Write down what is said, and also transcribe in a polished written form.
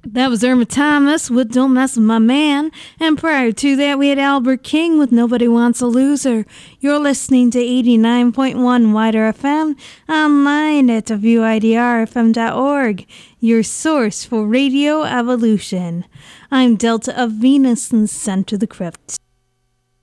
That was Irma Thomas with Don't Mess With My Man. And prior to that, we had Albert King with Nobody Wants a Loser. You're listening to 89.1 Wider FM, online at WIDRFM.org, your source for radio evolution. I'm Delta of Venus and sent to the crypt.